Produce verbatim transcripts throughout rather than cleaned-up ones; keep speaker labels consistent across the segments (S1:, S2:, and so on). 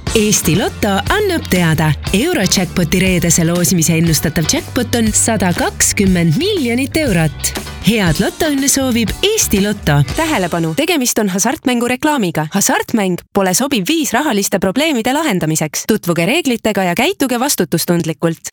S1: Eesti Lotto annab teada. Eurojackpoti reedese loosimise ennustatav jackpot on sada kakskümmend miljonit eurot. Head lotoõnne soovib Eesti Lotto.
S2: Tähelepanu, tegemist on hasartmängu reklaamiga. Hasartmäng pole sobiv viis rahaliste probleemide lahendamiseks. Tutvuge reeglitega ja käituge vastutustundlikult.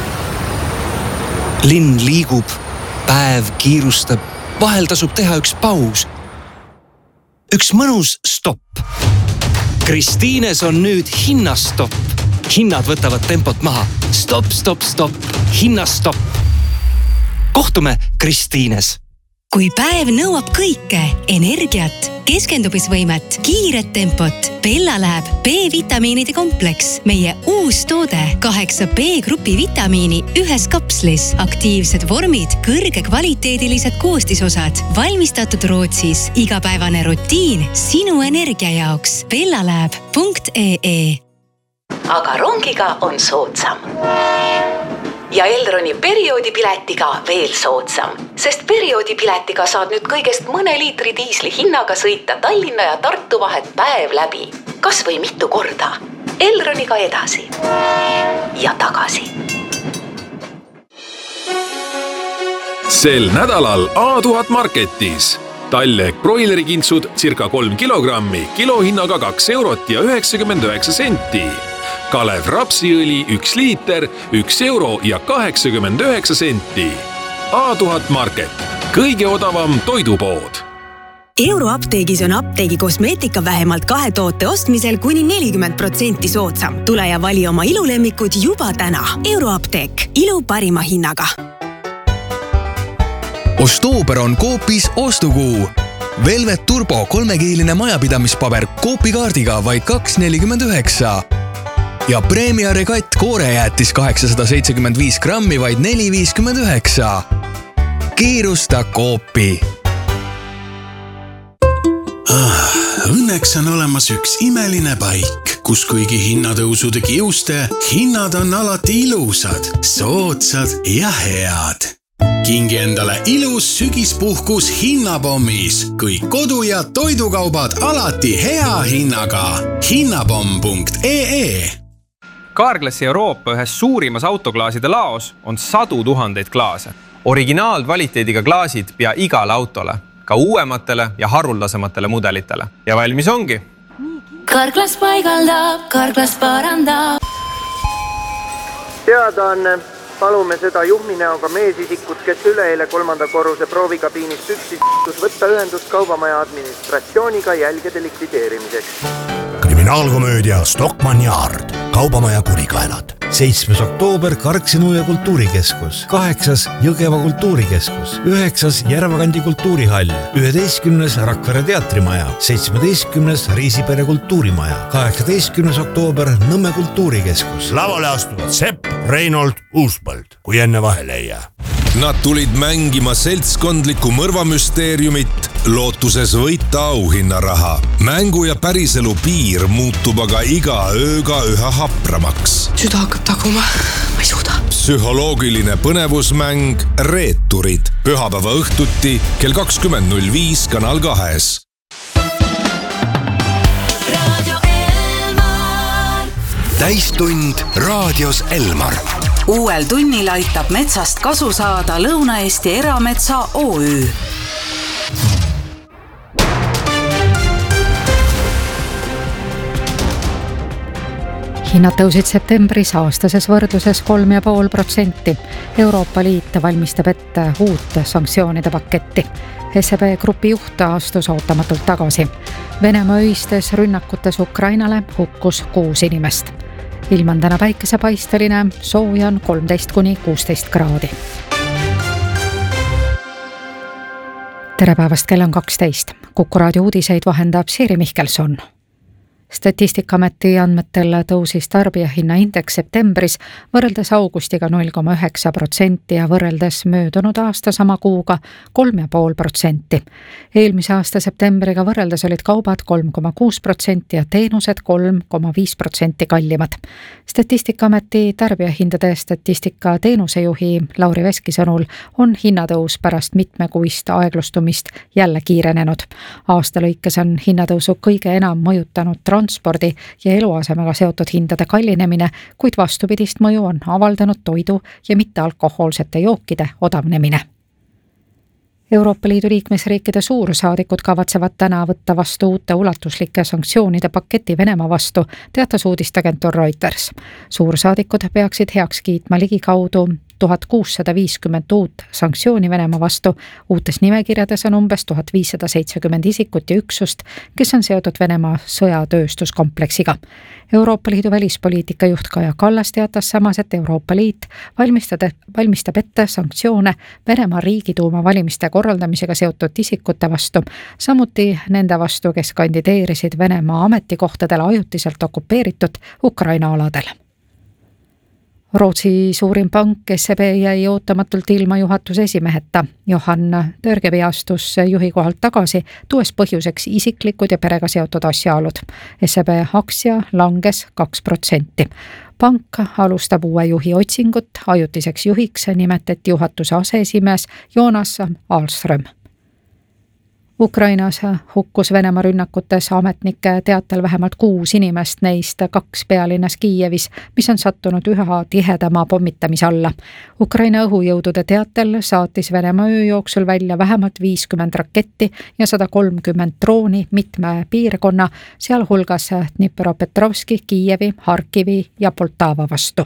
S3: Linn liigub, päev kiirustab, vahel tasub teha üks paus. Üks mõnus stopp. Kristiines on nüüd hinnastopp. Hinnad võtavad tempot maha. Stop, stop, stop. Hinnastopp. Kohtume Kristiines.
S4: Kui päev nõuab kõike, energiat, keskendumisvõimet, kiiret tempot, Bella läheb B-vitamiinide kompleks. Meie uus toode, kaheksa B-grupi vitamiini ühes kapslis, aktiivsed vormid, kõrge kvaliteedilised koostisosad, valmistatud Rootsis, igapäevane rutiin sinu energia jaoks. bella lab punkt ee.
S5: Aga rongiga on soodsam. Ja Elroni perioodipiletiga veel soodsam, sest perioodipiletiga saad nüüd kõigest mõne liitri diisli hinnaga sõita Tallinna ja Tartu vahet päev läbi. Kas või mitu korda. Elroniga edasi ja tagasi.
S6: Sel nädalal A tuhat Marketis. Talleg broilerikintsud circa kolm kilogrammi, kilohinnaga kaks eurot ja üheksakümmend üheksa senti. Kalev rapsiõli üks liiter, üks euro ja kaheksakümmend üheksa senti. A tuhat Market. Kõige odavam toidupood.
S4: Euroapteegis on apteegi kosmeetika vähemalt kahe toote ostmisel kuni nelikümmend protsenti soodsam. Tule ja vali oma ilulemmikud juba täna. Euroapteek. Ilu parima hinnaga.
S7: Ostoober on Coopis ostukuu. Velvet Turbo kolmekiiline majapidamispaber Coopi kaardiga vaid kaks nelikümmend üheksa. Ja Premia Regatt koorejäätis kaheksasada seitsekümmend viis grammi vaid neli viiskümmend üheksa. Kiirusta Coopi.
S8: Ah, õnneks on olemas üks imeline paik, kus kuigi hinnatõusude kiuste, hinnad on alati ilusad, soodsad ja head. Kingi endale ilus sügispuhkus hinnapommis, kõik kodu- ja toidukaubad alati hea hinnaga. hinnapomm punkt ee.
S9: Carglassi Euroopa ühes suurimas autoklaaside laos on sadu tuhandeid klaase. Originaalkvaliteediga klaasid pea igale autole, ka uuematele ja haruldasematele mudelitele. Ja valmis ongi.
S10: Carglass paigaldab, Carglass parandab.
S11: Teadaanne. Palume seda juhminäoga meesisikut, kes üleeile kolmanda korruse proovikabiinist üksi s**tus võtta ühendust kaubamaja administratsiooniga jälgede likvideerimiseks.
S12: Kriminaalkomöödia Stockmann Yard. Kaubamaja kurikaelad. seitsmes oktoober Karksinu ja kultuurikeskus. kaheksas Jõgeva kultuurikeskus. üheksas Järvakandi kultuurihall. üheteistkümnes Rakvere teatrimaja. seitsmeteistkümnes Riisipere kultuurimaja. kaheksateistkümnes oktoober Nõmme kultuurikeskus. Lavale astuvad Sepp, Reinhold, Uuspõld, kui enne vahele ei jää.
S13: Nad tulid mängima seltskondlikku mõrvamüsteeriumit, lootuses võita auhinnaraha. Mängu ja päriselu piir muutub aga iga ööga üha hapramaks.
S14: Süda hakkab taguma, ma ei suuda.
S13: Psühholoogiline põnevusmäng Reeturid. Pühapäeva õhtuti kell kakskümmend null viis Kanal kahes.
S15: Täistund raadios Elmar.
S5: Uuel tunnil aitab metsast kasu saada Lõuna-Eesti Erametsa O Ü.
S16: Hinnad tõusid septembris aastases võrdluses kolm ja pool protsenti. Euroopa Liit valmistab ette uut sanktsioonide paketti. S E B grupi juht astus ootamatult tagasi. Venemaa öistes rünnakutes Ukrainale hukkus kuus inimest. Ilm on täna päikesepaisteline, sooja on kolmteist kuni kuusteist kraadi. Tere päevast, kell on kaksteist. Kuku raadio uudiseid vahendab Siiri Mihkelson. Statistikaameti andmetel tõusis tarbijahinnaindeks septembris võrreldes augustiga null koma üheksa protsenti ja võrreldes möödunud aasta sama kuuga kolm ja pool protsenti. Eelmise aasta septembriga võrreldes olid kaubad kolm koma kuus protsenti ja teenused kolm koma viis protsenti kallimad. Statistikaameti tarbijahindade statistika teenusejuhi Lauri Veski sõnul on hinnatõus pärast mitmekuist aeglustumist jälle kiirenenud. Aasta lõikes on hinnatõusu kõige enam mõjutanud transpordi ja eluasemega seotud hindade kallinemine, kuid vastupidist mõju on avaldanud toidu ja mittealkohoolsete jookide odavnemine. Euroopa Liidu liikmesriikide suursaadikud kavatsevad täna võtta vastu uute ulatuslike sanktsioonide paketi Venemaa vastu, teatas uudisteagentuur Reuters. Suursaadikud peaksid heaks kiitma ligikaudu tuhat kuussada viiskümmend uut sanktsiooni Venemaa vastu. Uutes nimekirjades on umbes tuhat viissada seitsekümmend isikut ja üksust, kes on seotud Venemaa sõjatööstuskompleksiga. Euroopa Liidu välispoliitika juht Kaja Kallas teatas samas, et Euroopa Liit valmistab ette sanktsioone Venemaa riigiduuma valimiste korraldamisega seotud isikute vastu, samuti nende vastu, kes kandideerisid Venemaa ametikohtadele ajutiselt okupeeritud Ukraina aladel. Rootsi suurim pank S E B jäi ootamatult ilma juhatuse esimeheta. Johan Törgevi astus juhi kohalt tagasi, tuues põhjuseks isiklikud ja perega seotud asjaolud. S E B aktsia langes kaks protsenti. Pank alustab uue juhi otsingut, ajutiseks juhiks nimetati juhatuse aseesimees Jonas Ahlström. Ukrainas hukkus Venemaa rünnakutes ametnike teatel vähemalt kuus inimest, neist kaks pealinnas Kiievis, mis on sattunud üha tihedama pommitamise alla. Ukraina õhujõudude teatel saatis Venemaa öö jooksul välja vähemalt viiskümmend raketti ja sada kolmkümmend drooni mitme piirkonna, sealhulgas Dnipropetrovski, Kiievi, Harkivi ja Poltava vastu.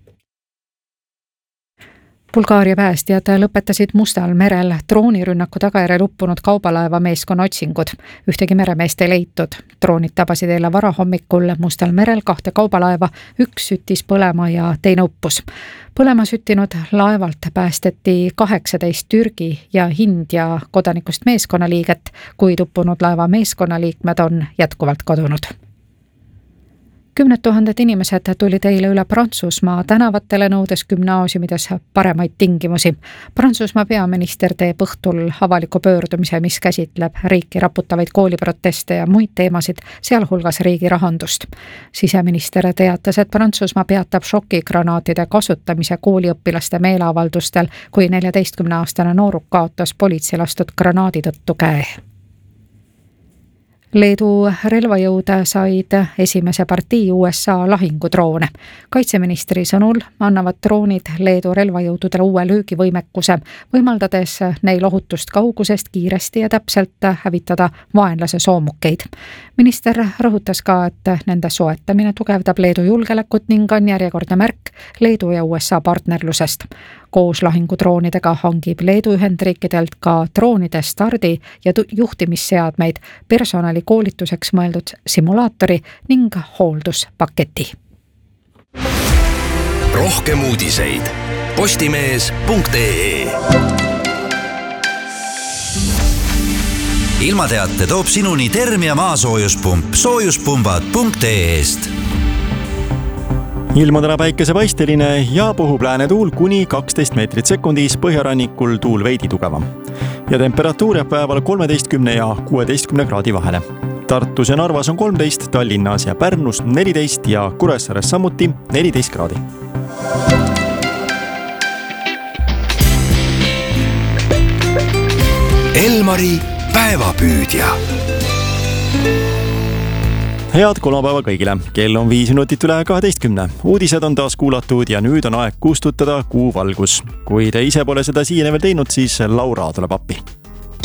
S16: Bulgaaria päästjad lõpetasid Mustal merel droonirünnaku tagajärjel uppunud kaubalaeva meeskonna otsingud. Ühtegi meremeest ei leitud. Droonid tabasid eile varahommikul Mustal merel kahte kaubalaeva, üks süttis põlema ja teine uppus. Põlema süttinud laevalt päästeti kaheksateist Türgi ja India kodanikust meeskonnaliiget, kuid uppunud laeva meeskonnaliikmed on jätkuvalt kadunud. Kümned tuhanded inimesed tulid eile üle Prantsusmaa tänavatele nõudes gümnaasiumides paremaid tingimusi. Prantsusmaa peaminister teeb õhtul avaliku pöördumise, mis käsitleb riiki raputavaid kooliproteste ja muid teemasid, sealhulgas riigi rahandust. Siseminister teatas, et Prantsusmaa peatab šokigranaatide kasutamise kooliõpilaste meeleavaldustel, kui neljateistkümneaastane nooruk kaotas politsei lastud granaadi tõttu käe. Leedu relvajõud said esimese partii U S A lahingudroone. Kaitseministri sõnul annavad droonid Leedu relvajõududele uue löögivõimekuse, võimaldades neil ohutust kaugusest kiiresti ja täpselt hävitada vaenlase soomukeid. Minister rõhutas ka, et nende soetamine tugevdab Leedu julgeolekut ning on järjekordne märk Leedu ja U S A partnerlusest. Koos lahingudroonidega hangib Leedu Ühendriikidelt ka droonide stardi ja juhtimisseadmeid, personali koolituseks mõeldud simulaatori ning hoolduspaketi.
S15: Rohkem uudiseid postimees punkt ee. Ilmateate toob sinuni Termia maasoojuspump soojuspumbad punkt ee-st.
S17: Ilm on täna päikesepaisteline ja puhub läänetuul kuni kaksteist meetrit sekundis, põhjarannikul tuul veidi tugevam. Ja temperatuur jääb päeval kolmeteistkümne ja kuueteistkümne kraadi vahele. Tartus ja Narvas on kolmteist, Tallinnas ja Pärnus neliteist ja Kuressaares samuti neliteist kraadi.
S15: Elmari päevapüüdja.
S17: Head kolmapäeva kõigile. Kell on viis minutit üle kaheteistkümne. Uudised on taas kuulatud ja nüüd on aeg kustutada kuu valgus. Kui te ise pole seda siiani veel teinud, siis Laura tuleb appi.